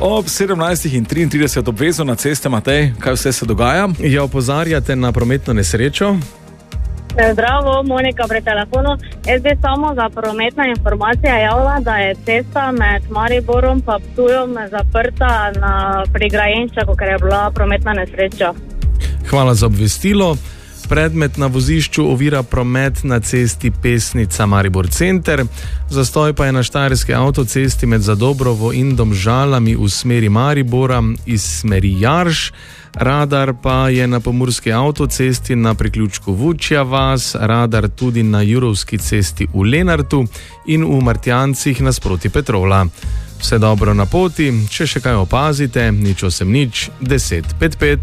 Ob 17:33 obvezno na ceste, Matej, kaj vse se dogaja? Ja, opozarjate na prometno nesrečo? Zdravo, Monika pri telefonu. Jaz bi samo za prometna informacija javila, da je cesta med Mariborom pa Ptujem zaprta pri Grajenčaku, ker je bila prometna nesreča. Hvala za obvestilo. Predmet na vozišču ovira promet na cesti Pesnica Maribor Center. Zastoj pa je na štajerski avtocesti med Zadobrovo in Domžalami v smeri Maribora iz smeri Jarš. Radar pa je na pomurski avtocesti na priključku Vučja vas, radar tudi na Jurovski cesti v Lenartu in v Martjancih nasproti Petrola. Vse dobro na poti, če še kaj opazite, 080 10 55.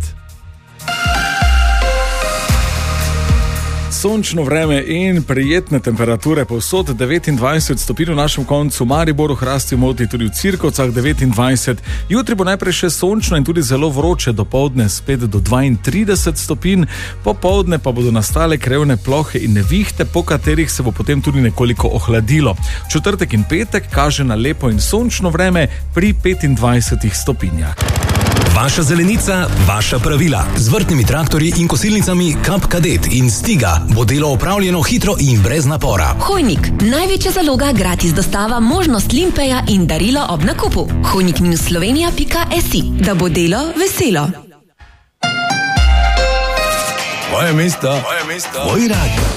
Sončno vreme in prijetne temperature povsod, 29 stopinj v našem koncu, Mariboru, Hrasti, Moti, tudi v Cirkovcah 29. Jutri bo najprej še sončno in tudi zelo vroče, dopoldne spet do 32 stopinj, popoldne pa bodo nastale krevne plohe in nevihte, po katerih se bo potem tudi nekoliko ohladilo. Četrtek in petek kaže na lepo in sončno vreme pri 25 stopinjah. Vaša zelenica, vaša pravila. Z vrtnimi traktorji in kosilnicami Kap Kadet in Stiga bo delo opravljeno hitro in brez napora. Hojnik, največja zaloga, gratis dostava, možnost limpeja in darilo ob nakupu. Hojnik-slovenija.si, da bo delo veselo. Moje mesto, tvoj radio.